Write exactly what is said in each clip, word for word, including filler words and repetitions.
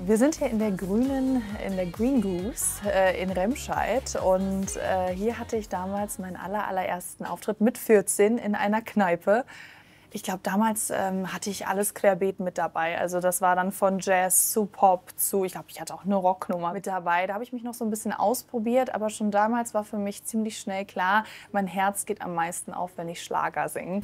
Wir sind hier in der grünen, in der Green Goose äh, in Remscheid und äh, hier hatte ich damals meinen aller, allerersten Auftritt mit vierzehn in einer Kneipe. Ich glaube, damals ähm, hatte ich alles querbeet mit dabei. Also das war dann von Jazz zu Pop zu, ich glaube, ich hatte auch eine Rocknummer mit dabei. Da habe ich mich noch so ein bisschen ausprobiert, aber schon damals war für mich ziemlich schnell klar, mein Herz geht am meisten auf, wenn ich Schlager singe.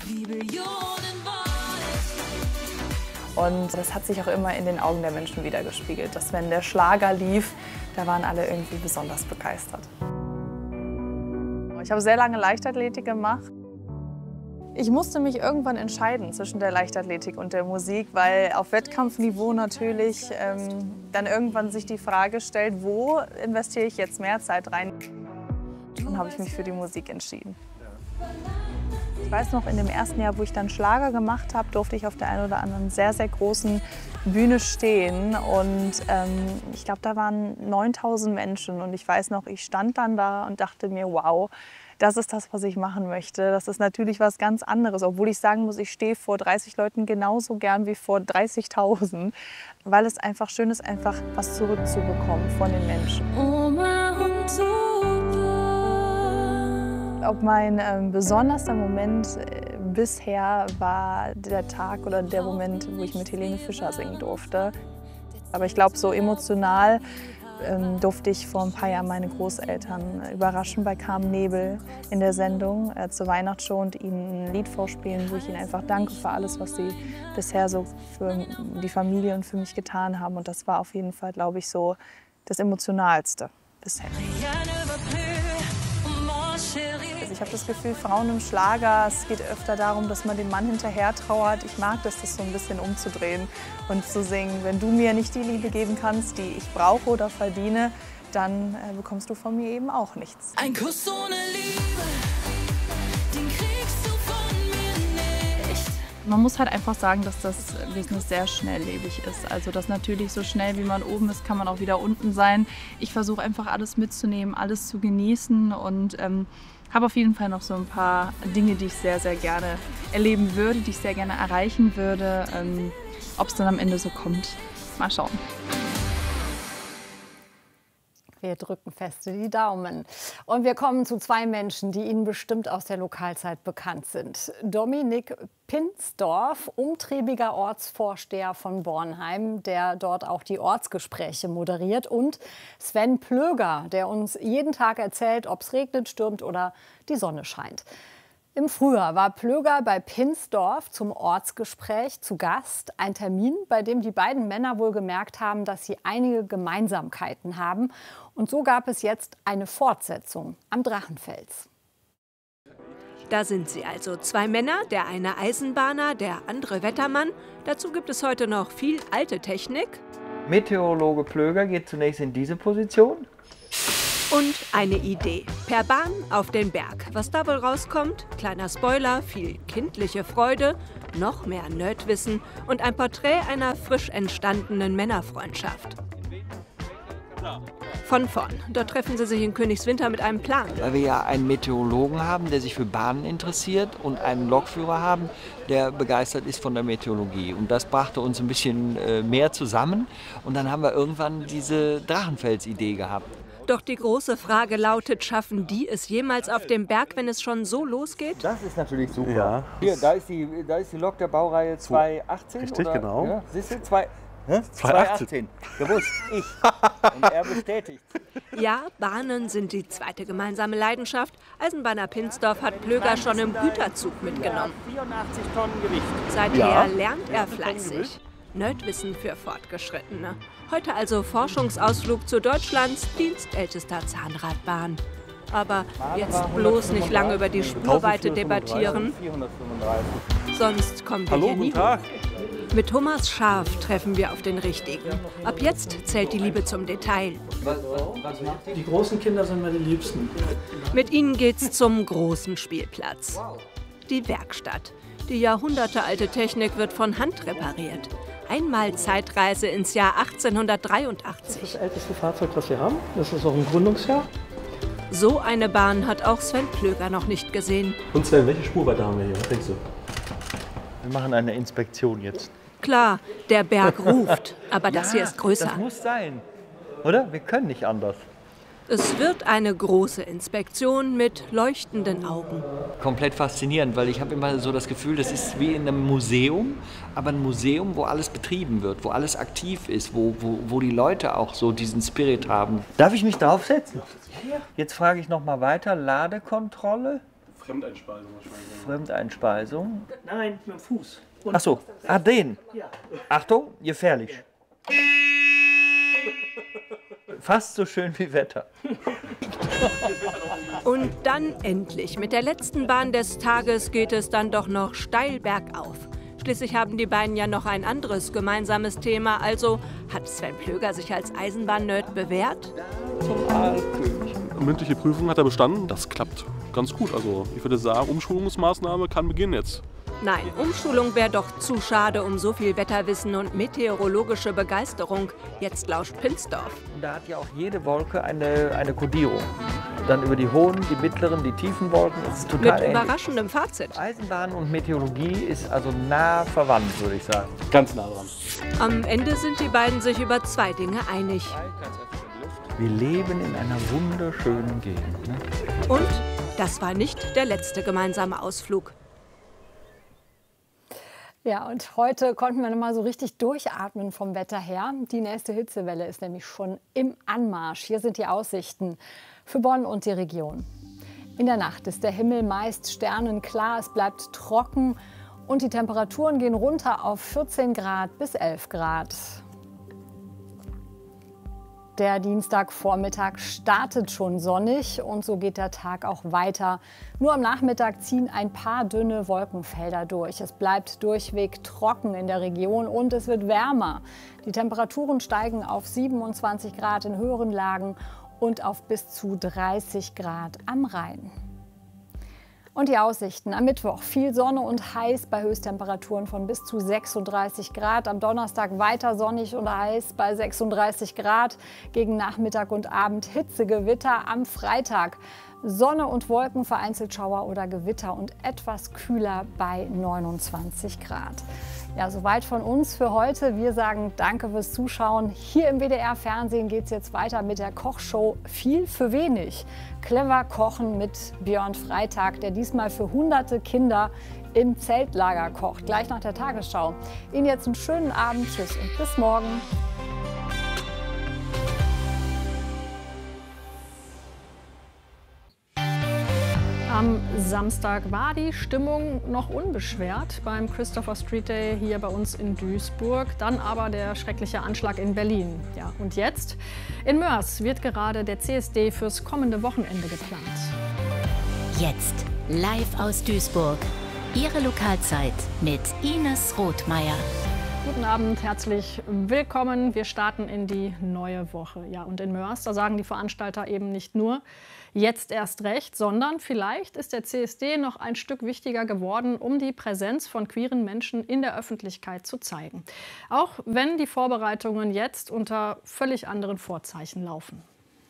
Und das hat sich auch immer in den Augen der Menschen widergespiegelt, dass wenn der Schlager lief, da waren alle irgendwie besonders begeistert. Ich habe sehr lange Leichtathletik gemacht. Ich musste mich irgendwann entscheiden zwischen der Leichtathletik und der Musik, weil auf Wettkampfniveau natürlich ähm, dann irgendwann sich die Frage stellt, wo investiere ich jetzt mehr Zeit rein? Dann habe ich mich für die Musik entschieden. Ich weiß noch, in dem ersten Jahr, wo ich dann Schlager gemacht habe, durfte ich auf der einen oder anderen sehr, sehr großen Bühne stehen. Und ähm, ich glaube, da waren neuntausend Menschen. Und ich weiß noch, ich stand dann da und dachte mir, wow, das ist das, was ich machen möchte. Das ist natürlich was ganz anderes, obwohl ich sagen muss, ich stehe vor dreißig Leuten genauso gern wie vor dreißigtausend, weil es einfach schön ist, einfach was zurückzubekommen von den Menschen. Ob mein ähm, besonderster Moment äh, bisher war der Tag oder der Moment, wo ich mit Helene Fischer singen durfte. Aber ich glaube, so emotional ähm, durfte ich vor ein paar Jahren meine Großeltern überraschen bei Carmen Nebel in der Sendung äh, zur Weihnachtsshow und ihnen ein Lied vorspielen, wo ich ihnen einfach danke für alles, was sie bisher so für die Familie und für mich getan haben. Und das war auf jeden Fall, glaube ich, so das Emotionalste bisher. Also ich habe das Gefühl, Frauen im Schlager, es geht öfter darum, dass man dem Mann hinterher trauert. Ich mag das, das so ein bisschen umzudrehen und zu singen, wenn du mir nicht die Liebe geben kannst, die ich brauche oder verdiene, dann äh, bekommst du von mir eben auch nichts. Ein Kuss ohne Liebe, den kriegst du von mir nicht. Man muss halt einfach sagen, dass das Business sehr schnelllebig ist. Also dass natürlich so schnell wie man oben ist, kann man auch wieder unten sein. Ich versuche einfach alles mitzunehmen, alles zu genießen und ähm, habe auf jeden Fall noch so ein paar Dinge, die ich sehr, sehr gerne erleben würde, die ich sehr gerne erreichen würde. Ähm, ob es dann am Ende so kommt, mal schauen. Wir drücken fest die Daumen. Und wir kommen zu zwei Menschen, die Ihnen bestimmt aus der Lokalzeit bekannt sind. Dominik Pinsdorf, umtriebiger Ortsvorsteher von Bornheim, der dort auch die Ortsgespräche moderiert. Und Sven Plöger, der uns jeden Tag erzählt, ob es regnet, stürmt oder die Sonne scheint. Im Frühjahr war Plöger bei Pinsdorf zum Ortsgespräch zu Gast. Ein Termin, bei dem die beiden Männer wohl gemerkt haben, dass sie einige Gemeinsamkeiten haben. Und so gab es jetzt eine Fortsetzung am Drachenfels. Da sind sie also, zwei Männer, der eine Eisenbahner, der andere Wettermann. Dazu gibt es heute noch viel alte Technik. Meteorologe Plöger geht zunächst in diese Position. Und eine Idee. Per Bahn auf den Berg. Was da wohl rauskommt? Kleiner Spoiler, viel kindliche Freude, noch mehr Nerdwissen und ein Porträt einer frisch entstandenen Männerfreundschaft. Von vorn. Dort treffen sie sich in Königswinter mit einem Plan. Weil wir ja einen Meteorologen haben, der sich für Bahnen interessiert und einen Lokführer haben, der begeistert ist von der Meteorologie. Und das brachte uns ein bisschen äh, mehr zusammen. Und dann haben wir irgendwann diese Drachenfels-Idee gehabt. Doch die große Frage lautet, schaffen die es jemals auf dem Berg, wenn es schon so losgeht? Das ist natürlich super. Ja. Hier, da ist, die, da ist die Lok der Baureihe zweihundertachtzehn. Richtig, oder? genau. Ja, siehst du, zwei, hä? zweihundertachtzehn. Gewusst, ich. Und er bestätigt. Ja, Bahnen sind die zweite gemeinsame Leidenschaft. Eisenbahner Pinsdorf hat Plöger schon im Güterzug mitgenommen. vierundachtzig Tonnen Gewicht. Seither Ja. lernt er fleißig. Nerdwissen für Fortgeschrittene. Heute also Forschungsausflug zu Deutschlands dienstältester Zahnradbahn. Aber jetzt bloß nicht lange über die Spurweite debattieren, vierhundertfünfunddreißig. sonst kommen wir Hallo, hier nie guten Tag. hoch. Mit Thomas Scharf treffen wir auf den Richtigen. Ab jetzt zählt die Liebe zum Detail. Die großen Kinder sind mir die Liebsten. Mit ihnen geht's zum großen Spielplatz. Die Werkstatt. Die jahrhundertealte Technik wird von Hand repariert. Einmal Zeitreise ins Jahr achtzehnhundertdreiundachtzig. Das ist das älteste Fahrzeug, das wir haben. Das ist auch ein Gründungsjahr. So eine Bahn hat auch Sven Plöger noch nicht gesehen. Und Sven, welche Spurweite haben wir hier? Was denkst du? Wir machen eine Inspektion jetzt. Klar, der Berg ruft, aber das hier ist größer. Das muss sein, oder? Wir können nicht anders. Es wird eine große Inspektion mit leuchtenden Augen. Komplett faszinierend, weil ich habe immer so das Gefühl, das ist wie in einem Museum, aber ein Museum, wo alles betrieben wird, wo alles aktiv ist, wo, wo, wo die Leute auch so diesen Spirit haben. Darf ich mich draufsetzen? Jetzt frage ich noch mal weiter. Ladekontrolle? Fremdeinspeisung wahrscheinlich. Fremdeinspeisung? Nein, mit dem Fuß. Und Ach so, ah, den. Ja. Achtung, gefährlich. Fast so schön wie Wetter. Und dann endlich, mit der letzten Bahn des Tages geht es dann doch noch steil bergauf. Schließlich haben die beiden ja noch ein anderes gemeinsames Thema. Also hat Sven Plöger sich als Eisenbahn-Nerd bewährt? Zum Aalkönig. Mündliche Prüfung hat er bestanden. Das klappt ganz gut. Also ich würde sagen, Umschulungsmaßnahme kann beginnen jetzt. Nein, Umschulung wäre doch zu schade um so viel Wetterwissen und meteorologische Begeisterung. Jetzt lauscht Pinsdorf. Und da hat ja auch jede Wolke eine, eine Kodierung. Dann über die hohen, die mittleren, die tiefen Wolken. Das ist total Mit ähnlich. überraschendem Fazit. Eisenbahn und Meteorologie ist also nah verwandt, würde ich sagen. Ganz nah dran. Am Ende sind die beiden sich über zwei Dinge einig. Wir leben in einer wunderschönen Gegend. Ne? Und das war nicht der letzte gemeinsame Ausflug. Ja, und heute konnten wir noch mal so richtig durchatmen vom Wetter her. Die nächste Hitzewelle ist nämlich schon im Anmarsch. Hier sind die Aussichten für Bonn und die Region. In der Nacht ist der Himmel meist sternenklar, es bleibt trocken und die Temperaturen gehen runter auf vierzehn Grad bis elf Grad. Der Dienstagvormittag startet schon sonnig und so geht der Tag auch weiter. Nur am Nachmittag ziehen ein paar dünne Wolkenfelder durch. Es bleibt durchweg trocken in der Region und es wird wärmer. Die Temperaturen steigen auf siebenundzwanzig Grad in höheren Lagen und auf bis zu dreißig Grad am Rhein. Und die Aussichten am Mittwoch: viel Sonne und heiß bei Höchsttemperaturen von bis zu sechsunddreißig Grad. Am Donnerstag weiter sonnig und heiß bei sechsunddreißig Grad. Gegen Nachmittag und Abend Hitzegewitter. Am Freitag Sonne und Wolken, vereinzelt Schauer oder Gewitter und etwas kühler bei neunundzwanzig Grad. Ja, soweit von uns für heute. Wir sagen danke fürs Zuschauen. Hier im W D R-Fernsehen geht es jetzt weiter mit der Kochshow Viel für wenig. Clever kochen mit Björn Freitag, der diesmal für hunderte Kinder im Zeltlager kocht. Gleich nach der Tagesschau. Ihnen jetzt einen schönen Abend. Tschüss und bis morgen. Am Samstag war die Stimmung noch unbeschwert beim Christopher Street Day hier bei uns in Duisburg. Dann aber der schreckliche Anschlag in Berlin. Ja, und jetzt? In Moers wird gerade der C S D fürs kommende Wochenende geplant. Jetzt live aus Duisburg. Ihre Lokalzeit mit Ines Rothmeier. Guten Abend, herzlich willkommen. Wir starten in die neue Woche. Ja, und in Moers, da sagen die Veranstalter eben nicht nur jetzt erst recht, sondern vielleicht ist der C S D noch ein Stück wichtiger geworden, um die Präsenz von queeren Menschen in der Öffentlichkeit zu zeigen. Auch wenn die Vorbereitungen jetzt unter völlig anderen Vorzeichen laufen.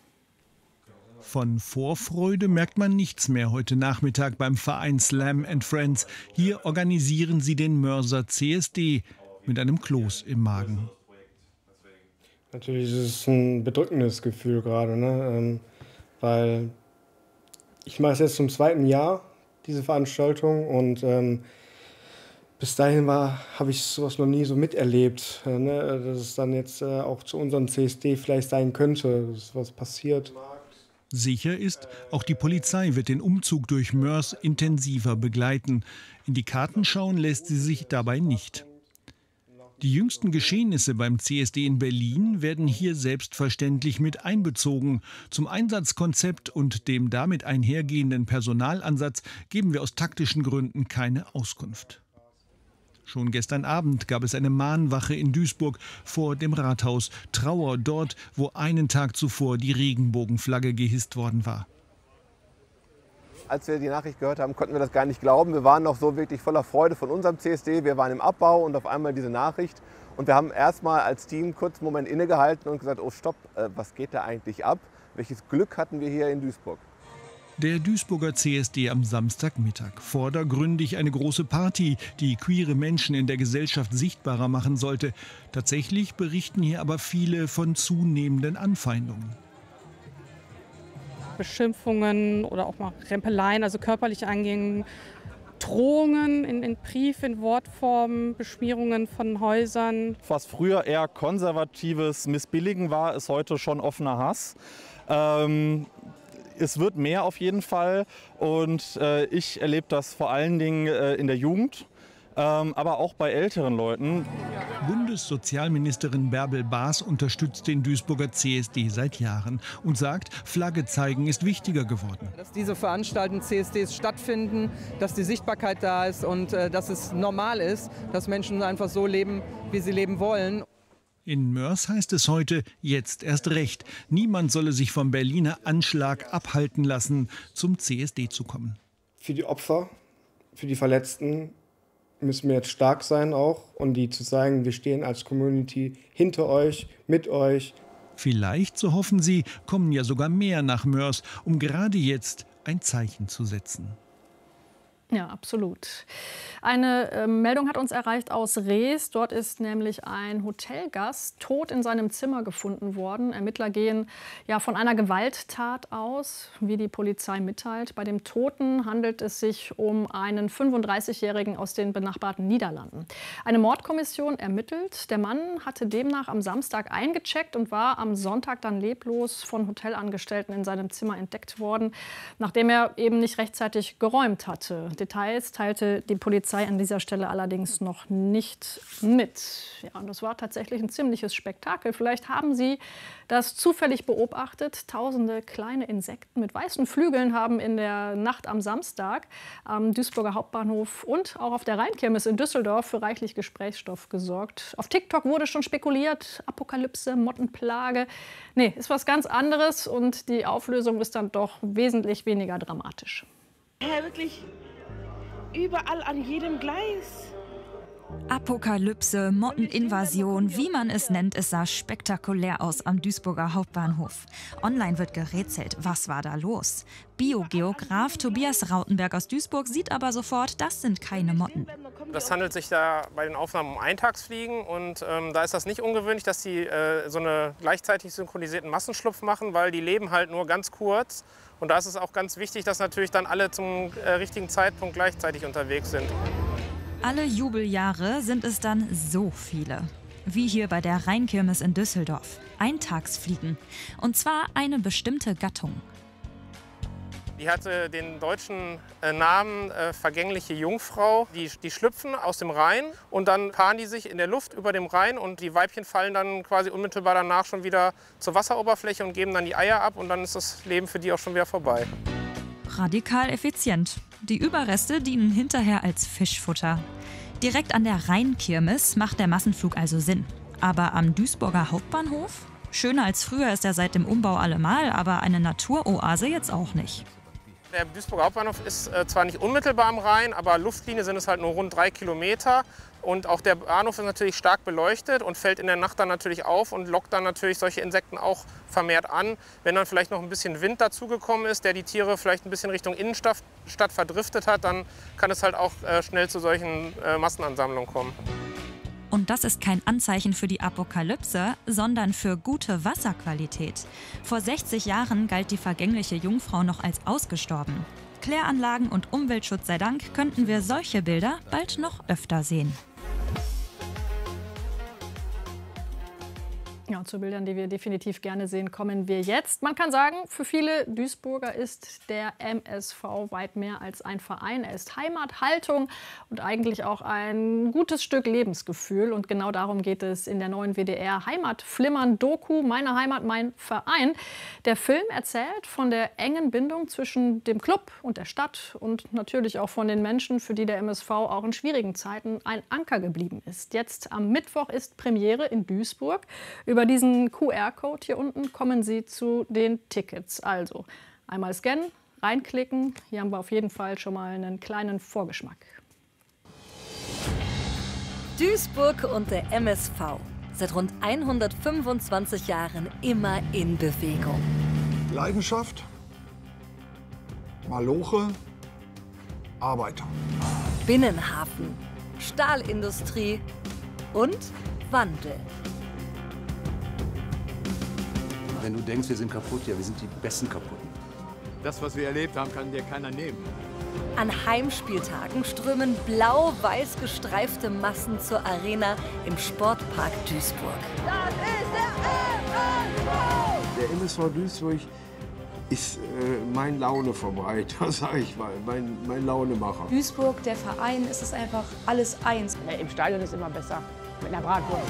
Von Vorfreude merkt man nichts mehr heute Nachmittag beim Verein Slam and Friends. Hier organisieren sie den Mörser C S D mit einem Kloß im Magen. Natürlich ist es ein bedrückendes Gefühl gerade, ne? ähm, weil ich mache es jetzt zum zweiten Jahr, diese Veranstaltung, und ähm, bis dahin war, habe ich sowas noch nie so miterlebt, äh, ne? dass es dann jetzt äh, auch zu unserem C S D vielleicht sein könnte, dass was passiert. Sicher ist, auch die Polizei wird den Umzug durch Moers intensiver begleiten. In die Karten schauen lässt sie sich dabei nicht. Die jüngsten Geschehnisse beim C S D in Berlin werden hier selbstverständlich mit einbezogen. Zum Einsatzkonzept und dem damit einhergehenden Personalansatz geben wir aus taktischen Gründen keine Auskunft. Schon gestern Abend gab es eine Mahnwache in Duisburg vor dem Rathaus. Trauer dort, wo einen Tag zuvor die Regenbogenflagge gehisst worden war. Als wir die Nachricht gehört haben, konnten wir das gar nicht glauben. Wir waren noch so wirklich voller Freude von unserem C S D. Wir waren im Abbau und auf einmal diese Nachricht. Und wir haben erstmal als Team kurz einen Moment innegehalten und gesagt, oh stopp, was geht da eigentlich ab? Welches Glück hatten wir hier in Duisburg? Der Duisburger C S D am Samstagmittag. Vordergründig eine große Party, die queere Menschen in der Gesellschaft sichtbarer machen sollte. Tatsächlich berichten hier aber viele von zunehmenden Anfeindungen. Beschimpfungen oder auch mal Rempeleien, also körperliche Angehungen, Drohungen in, in Brief, in Wortform, Beschmierungen von Häusern. Was früher eher konservatives Missbilligen war, ist heute schon offener Hass. Ähm, es wird mehr auf jeden Fall und äh, ich erlebe das vor allen Dingen äh, in der Jugend, ähm, aber auch bei älteren Leuten. Bundessozialministerin Bärbel Baas unterstützt den Duisburger C S D seit Jahren und sagt, Flagge zeigen ist wichtiger geworden. Dass diese Veranstaltungen C S Ds stattfinden, dass die Sichtbarkeit da ist und äh, dass es normal ist, dass Menschen einfach so leben, wie sie leben wollen. In Moers heißt es heute, jetzt erst recht. Niemand solle sich vom Berliner Anschlag abhalten lassen, zum C S D zu kommen. Für die Opfer, für die Verletzten müssen wir jetzt stark sein auch und die zu zeigen, wir stehen als Community hinter euch, mit euch. Vielleicht, so hoffen sie, kommen ja sogar mehr nach Moers, um gerade jetzt ein Zeichen zu setzen. Ja, absolut. Eine äh, Meldung hat uns erreicht aus Rees. Dort ist nämlich ein Hotelgast tot in seinem Zimmer gefunden worden. Ermittler gehen ja von einer Gewalttat aus, wie die Polizei mitteilt. Bei dem Toten handelt es sich um einen fünfunddreißigjährigen aus den benachbarten Niederlanden. Eine Mordkommission ermittelt. Der Mann hatte demnach am Samstag eingecheckt und war am Sonntag dann leblos von Hotelangestellten in seinem Zimmer entdeckt worden, nachdem er eben nicht rechtzeitig geräumt hatte. Details teilte die Polizei an dieser Stelle allerdings noch nicht mit. Ja, und das war tatsächlich ein ziemliches Spektakel. Vielleicht haben Sie das zufällig beobachtet. Tausende kleine Insekten mit weißen Flügeln haben in der Nacht am Samstag am Duisburger Hauptbahnhof und auch auf der Rheinkirmes in Düsseldorf für reichlich Gesprächsstoff gesorgt. Auf TikTok wurde schon spekuliert, Apokalypse, Mottenplage. Nee, ist was ganz anderes und die Auflösung ist dann doch wesentlich weniger dramatisch. Ja, wirklich überall an jedem Gleis. Apokalypse, Motteninvasion, wie man es nennt, es sah spektakulär aus am Duisburger Hauptbahnhof. Online wird gerätselt, was war da los? Biogeograf Tobias Rautenberg aus Duisburg sieht aber sofort, das sind keine Motten. Das handelt sich da bei den Aufnahmen um Eintagsfliegen und ähm, da ist das nicht ungewöhnlich, dass die äh, so eine gleichzeitig synchronisierten Massenschlupf machen, weil die leben halt nur ganz kurz. Und da ist es auch ganz wichtig, dass natürlich dann alle zum äh, richtigen Zeitpunkt gleichzeitig unterwegs sind. Alle Jubeljahre sind es dann so viele. Wie hier bei der Rheinkirmes in Düsseldorf. Eintagsfliegen. Und zwar eine bestimmte Gattung. Die hatte den deutschen äh, Namen äh, vergängliche Jungfrau. Die, die schlüpfen aus dem Rhein und dann paaren die sich in der Luft über dem Rhein und die Weibchen fallen dann quasi unmittelbar danach schon wieder zur Wasseroberfläche und geben dann die Eier ab und dann ist das Leben für die auch schon wieder vorbei. Radikal effizient. Die Überreste dienen hinterher als Fischfutter. Direkt an der Rheinkirmes macht der Massenflug also Sinn. Aber am Duisburger Hauptbahnhof? Schöner als früher ist er seit dem Umbau allemal, aber eine Naturoase jetzt auch nicht. Der Duisburger Hauptbahnhof ist äh, zwar nicht unmittelbar am Rhein, aber Luftlinie sind es halt nur rund drei Kilometer. Und auch der Bahnhof ist natürlich stark beleuchtet und fällt in der Nacht dann natürlich auf und lockt dann natürlich solche Insekten auch vermehrt an. Wenn dann vielleicht noch ein bisschen Wind dazugekommen ist, der die Tiere vielleicht ein bisschen Richtung Innenstadt Stadt verdriftet hat, dann kann es halt auch äh, schnell zu solchen äh, Massenansammlungen kommen. Und das ist kein Anzeichen für die Apokalypse, sondern für gute Wasserqualität. Vor sechzig Jahren galt die vergängliche Jungfrau noch als ausgestorben. Kläranlagen und Umweltschutz sei Dank könnten wir solche Bilder bald noch öfter sehen. Ja, zu Bildern, die wir definitiv gerne sehen, kommen wir jetzt. Man kann sagen, für viele Duisburger ist der M S V weit mehr als ein Verein. Er ist Heimat, Haltung und eigentlich auch ein gutes Stück Lebensgefühl. Und genau darum geht es in der neuen W D R Heimatflimmern-Doku Meine Heimat, mein Verein. Der Film erzählt von der engen Bindung zwischen dem Club und der Stadt und natürlich auch von den Menschen, für die der M S V auch in schwierigen Zeiten ein Anker geblieben ist. Jetzt am Mittwoch ist Premiere in Duisburg. Über diesen Q R-Code hier unten kommen Sie zu den Tickets. Also einmal scannen, reinklicken. Hier haben wir auf jeden Fall schon mal einen kleinen Vorgeschmack. Duisburg und der M S V. Seit rund hundertfünfundzwanzig Jahren immer in Bewegung. Leidenschaft, Maloche, Arbeiter. Binnenhafen, Stahlindustrie und Wandel. Wenn du denkst, wir sind kaputt, ja, wir sind die besten Kaputten. Das, was wir erlebt haben, kann dir keiner nehmen. An Heimspieltagen strömen blau-weiß gestreifte Massen zur Arena im Sportpark Duisburg. Das ist der M S V! Der M S V Duisburg ist äh, mein Launeverbreiter, sag ich mal, mein, mein Launemacher. Duisburg, der Verein, ist es einfach alles eins. Ja, im Stadion ist immer besser, mit einer Bratwurst.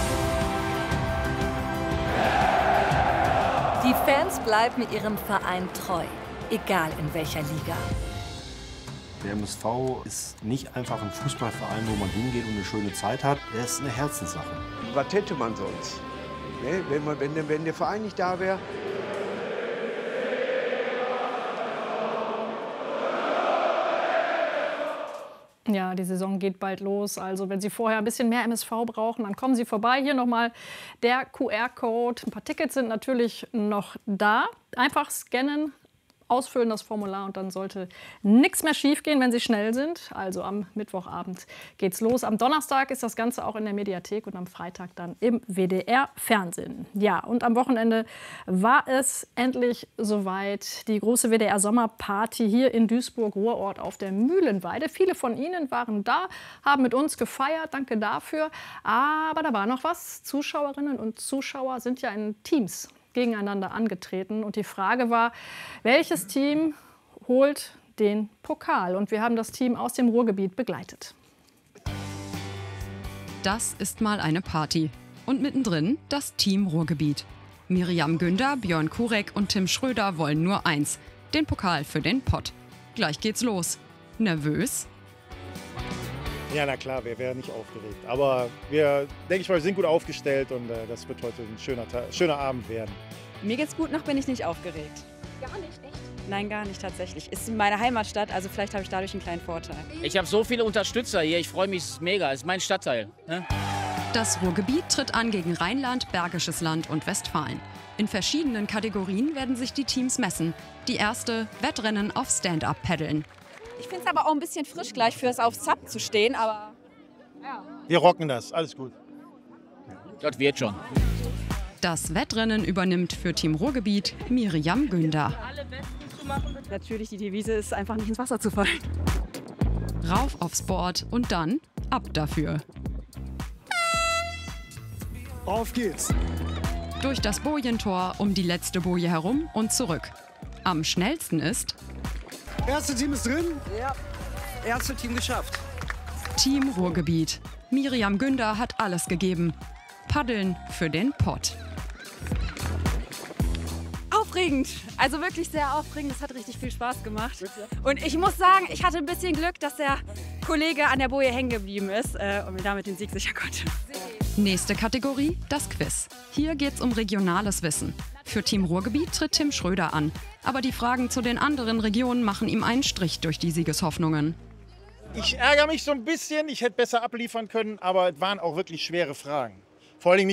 Die Fans bleiben ihrem Verein treu, egal in welcher Liga. Der M S V ist nicht einfach ein Fußballverein, wo man hingeht und eine schöne Zeit hat. Er ist eine Herzenssache. Was hätte man sonst? Ne? Wenn, man, wenn, der, wenn der Verein nicht da wäre. Ja, die Saison geht bald los. Also wenn Sie vorher ein bisschen mehr M S V brauchen, dann kommen Sie vorbei. Hier nochmal der Q R-Code. Ein paar Tickets sind natürlich noch da. Einfach scannen, ausfüllen das Formular und dann sollte nichts mehr schiefgehen, wenn Sie schnell sind. Also am Mittwochabend geht's los. Am Donnerstag ist das Ganze auch in der Mediathek und am Freitag dann im W D R-Fernsehen. Ja, und am Wochenende war es endlich soweit. Die große W D R-Sommerparty hier in Duisburg-Ruhrort auf der Mühlenweide. Viele von Ihnen waren da, haben mit uns gefeiert. Danke dafür. Aber da war noch was. Zuschauerinnen und Zuschauer sind ja in Teams gegeneinander angetreten. Und die Frage war, welches Team holt den Pokal? Und wir haben das Team aus dem Ruhrgebiet begleitet. Das ist mal eine Party. Und mittendrin das Team Ruhrgebiet. Miriam Günder, Björn Kurek und Tim Schröder wollen nur eins: den Pokal für den Pott. Gleich geht's los. Nervös? Ja, na klar, wer wäre nicht aufgeregt. Aber wir, denke ich mal, wir sind gut aufgestellt und äh, das wird heute ein schöner, schöner Abend werden. Mir geht's gut, noch bin ich nicht aufgeregt. Gar nicht, echt? Nein, gar nicht tatsächlich. Ist meine Heimatstadt, also vielleicht habe ich dadurch einen kleinen Vorteil. Ich habe so viele Unterstützer hier, ich freue mich mega, es ist mein Stadtteil. Ne? Das Ruhrgebiet tritt an gegen Rheinland, Bergisches Land und Westfalen. In verschiedenen Kategorien werden sich die Teams messen. Die erste, Wettrennen auf Stand-Up-Paddeln. Ich finde es aber auch ein bisschen frisch gleich fürs auf Sub zu stehen, aber ja. Wir rocken das, alles gut. Das wird schon. Das Wettrennen übernimmt für Team Ruhrgebiet Miriam Günder. Natürlich, die Devise ist einfach nicht ins Wasser zu fallen. Rauf aufs Board und dann ab dafür. Auf geht's. Durch das Bojentor um die letzte Boje herum und zurück. Am schnellsten ist... Erste Team ist drin. Ja, erste Team geschafft. Team Ruhrgebiet. Miriam Günder hat alles gegeben. Paddeln für den Pott. Aufregend, also wirklich sehr aufregend. Es hat richtig viel Spaß gemacht. Und ich muss sagen, ich hatte ein bisschen Glück, dass der Kollege an der Boje hängen geblieben ist äh, und mir damit den Sieg sichern konnte. Nächste Kategorie, das Quiz. Hier geht's um regionales Wissen. Für Team Ruhrgebiet tritt Tim Schröder an. Aber die Fragen zu den anderen Regionen machen ihm einen Strich durch die Siegeshoffnungen. Ich ärgere mich so ein bisschen, ich hätte besser abliefern können, aber es waren auch wirklich schwere Fragen. Vor allem